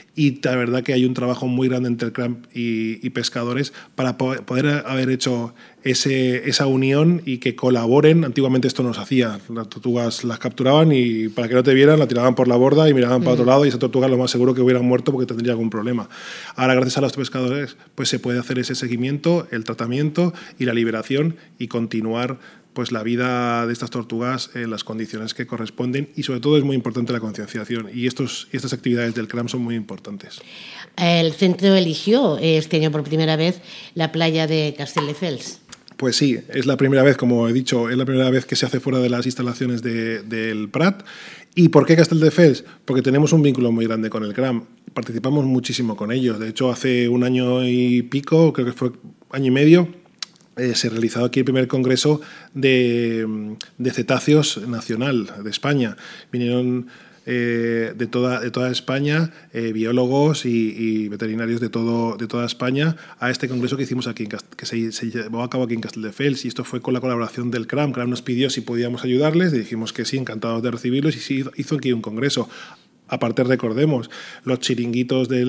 y la verdad que hay un trabajo muy grande entre el CRAM y pescadores para poder haber hecho esa unión y que colaboren. Antiguamente esto no se hacía, las tortugas las capturaban y para que no te vieran la tiraban por la borda y miraban para otro lado, y esa tortuga lo más seguro que hubieran muerto porque tendría algún problema. Ahora, gracias a los pescadores, pues se puede hacer ese seguimiento, el tratamiento y la liberación y continuar pues la vida de estas tortugas en las condiciones que corresponden, y sobre todo es muy importante la concienciación, y estas actividades del CRAM son muy importantes. El centro eligió este año por primera vez la playa de Castelldefels. Pues sí, es la primera vez, como he dicho, es la primera vez que se hace fuera de las instalaciones del Prat. ¿Y por qué Castelldefels? Porque tenemos un vínculo muy grande con el CRAM. Participamos muchísimo con ellos. De hecho, hace un año y pico, creo que fue año y medio, se realizó aquí el primer congreso de cetáceos nacional de España. Vinieron de toda España biólogos y veterinarios de toda España a este congreso que hicimos aquí, que se llevó a cabo aquí en Castelldefels, y esto fue con la colaboración del CRAM. CRAM nos pidió si podíamos ayudarles, le dijimos que sí, encantados de recibirlos, y sí, hizo aquí un congreso. Aparte, recordemos, los chiringuitos de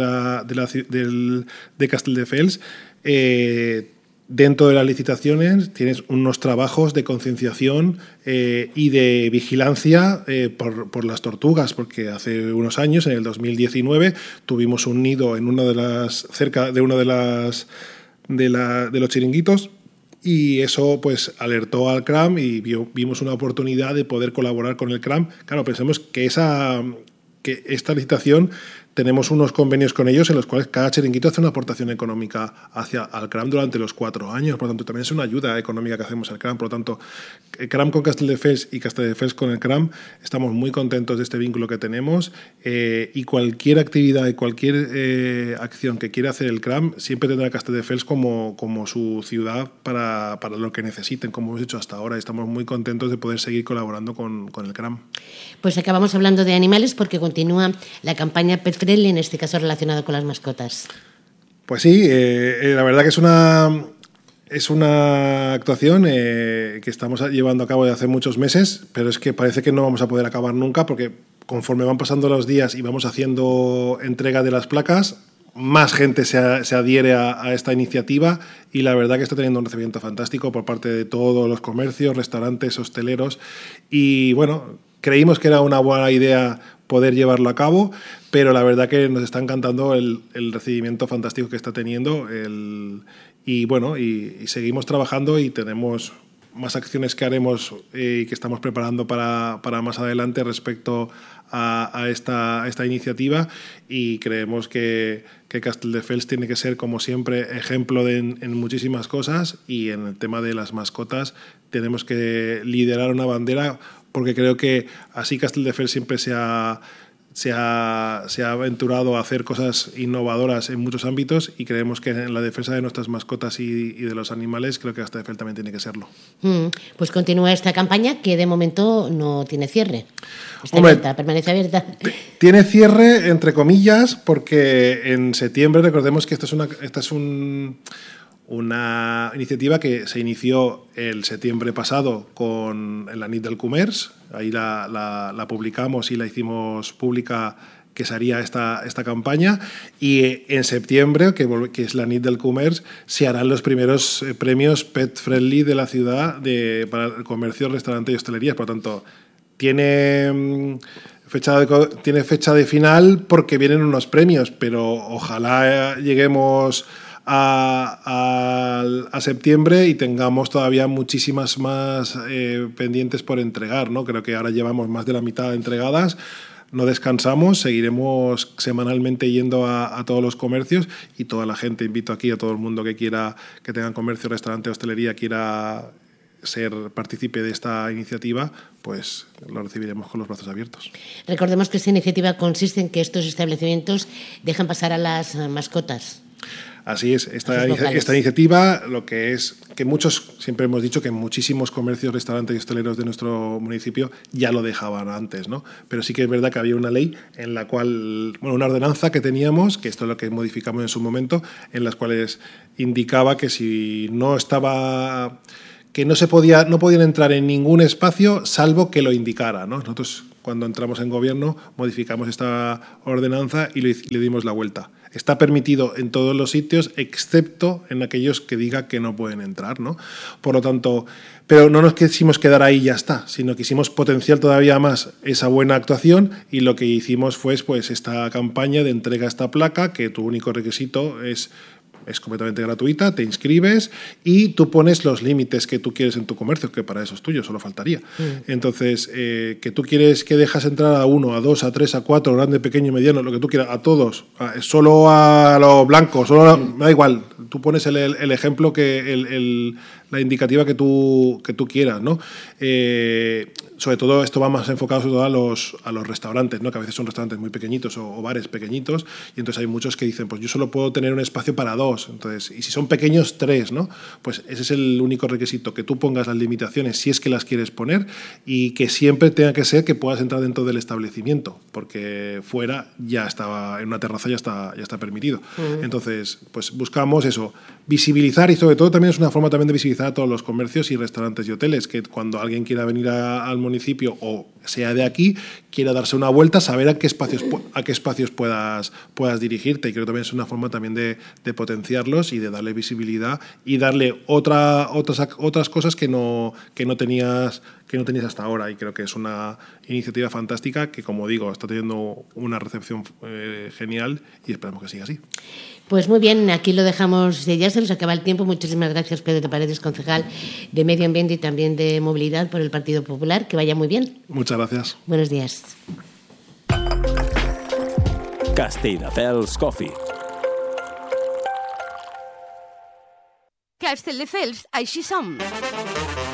Castelldefels, dentro de las licitaciones tienes unos trabajos de concienciación y de vigilancia por las tortugas, porque hace unos años, en el 2019, tuvimos un nido en cerca de uno de los chiringuitos, y eso pues alertó al CRAM y vimos una oportunidad de poder colaborar con el CRAM. Claro, pensemos que esta licitación, tenemos unos convenios con ellos en los cuales cada chiringuito hace una aportación económica al CRAM durante los 4 años. Por lo tanto, también es una ayuda económica que hacemos al CRAM. Por lo tanto, el CRAM con Castelldefels y Castelldefels con el CRAM, estamos muy contentos de este vínculo que tenemos, y cualquier actividad y cualquier acción que quiera hacer el CRAM siempre tendrá Castelldefels como su ciudad para lo que necesiten, como hemos hecho hasta ahora. Estamos muy contentos de poder seguir colaborando con el CRAM. Pues acabamos hablando de animales porque continúa la campaña Pet Friendly, en este caso relacionado con las mascotas. Pues sí, la verdad que es una actuación que estamos llevando a cabo desde hace muchos meses, pero es que parece que no vamos a poder acabar nunca, porque conforme van pasando los días y vamos haciendo entrega de las placas, más gente se adhiere a esta iniciativa, y la verdad que está teniendo un recibimiento fantástico por parte de todos los comercios, restaurantes, hosteleros, y bueno, creímos que era una buena idea poder llevarlo a cabo, pero la verdad que nos está encantando el recibimiento fantástico que está teniendo, y bueno, y seguimos trabajando, y tenemos más acciones que haremos y que estamos preparando para más adelante respecto a esta iniciativa, y creemos que Castelldefels tiene que ser, como siempre, ejemplo en muchísimas cosas, y en el tema de las mascotas tenemos que liderar una bandera, porque creo que así Castelldefels siempre se ha aventurado a hacer cosas innovadoras en muchos ámbitos, y creemos que en la defensa de nuestras mascotas y de los animales, creo que Castelldefels también tiene que serlo. Pues continúa esta campaña, que de momento no tiene cierre. Está abierta, permanece abierta. Tiene cierre, entre comillas, porque en septiembre, recordemos que esta es una iniciativa que se inició el septiembre pasado con la nit del comerç. Ahí la publicamos y la hicimos pública, que se haría esta campaña, y en septiembre, que es la nit del comerç, se harán los primeros premios Pet Friendly de la ciudad para el comercio, restaurante y hostelería. Por lo tanto, tiene fecha de final porque vienen unos premios, pero ojalá lleguemos a septiembre y tengamos todavía muchísimas más pendientes por entregar, ¿no? Creo que ahora llevamos más de la mitad entregadas. No descansamos, seguiremos semanalmente yendo a todos los comercios, y toda la gente, invito aquí a todo el mundo que tenga comercio, restaurante, hostelería, quiera ser partícipe de esta iniciativa, pues lo recibiremos con los brazos abiertos. Recordemos que esta iniciativa consiste en que estos establecimientos dejan pasar a las mascotas. Así es, esta iniciativa, lo que es que siempre hemos dicho que muchísimos comercios, restaurantes y hosteleros de nuestro municipio ya lo dejaban antes, ¿no? Pero sí que es verdad que había una ley en la cual, una ordenanza que teníamos, que esto es lo que modificamos en su momento, en las cuales indicaba que si no estaba, que no podían entrar en ningún espacio salvo que lo indicara, ¿no? Nosotros cuando entramos en gobierno, modificamos esta ordenanza y le dimos la vuelta. Está permitido en todos los sitios, excepto en aquellos que diga que no pueden entrar, ¿no? Por lo tanto, pero no nos quisimos quedar ahí y ya está, sino quisimos potenciar todavía más esa buena actuación, y lo que hicimos fue pues esta campaña de entrega a esta placa, que tu único requisito es completamente gratuita, te inscribes y tú pones los límites que tú quieres en tu comercio, que para eso es tuyo, solo faltaría. Entonces, que tú quieres que dejas entrar a 1, a 2, a 3, a 4, grande, pequeño, mediano, lo que tú quieras, a todos, solo a los blancos, me da igual, tú pones el ejemplo, la indicativa que tú quieras, ¿no? Sobre todo esto va más enfocado sobre todo a los restaurantes, ¿no? Que a veces son restaurantes muy pequeñitos o bares pequeñitos, y entonces hay muchos que dicen, pues yo solo puedo tener un espacio para 2, entonces, y si son pequeños, 3, ¿no? Pues ese es el único requisito, que tú pongas las limitaciones si es que las quieres poner, y que siempre tenga que ser que puedas entrar dentro del establecimiento, porque fuera ya estaba, en una terraza ya está permitido. Entonces, pues buscamos eso, visibilizar, y sobre todo también es una forma también de visibilizar a todos los comercios y restaurantes y hoteles, que cuando alguien quiera venir al municipio o sea de aquí, quiera darse una vuelta, saber a qué espacios puedas dirigirte, y creo que también es una forma también de potenciarlos y de darle visibilidad y darle otras cosas que no tenías hasta ahora, y creo que es una iniciativa fantástica que, como digo, está teniendo una recepción genial, y esperamos que siga así. Pues muy bien, aquí lo dejamos, ya se nos acaba el tiempo. Muchísimas gracias, Pedro Paredes, concejal de Medio Ambiente y también de Movilidad por el Partido Popular. Que vaya muy bien. Muchas gracias. Buenos días. Castelldefels Coffee. Castelldefels, així som.